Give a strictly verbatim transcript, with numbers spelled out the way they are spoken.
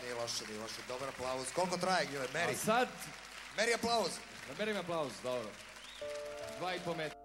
nije loše, nije loše. Dobar aplauz. Koliko traje, Gile? Meri. A sad... Meri aplauz. Da merim aplauz, dobro. Dva i po metra.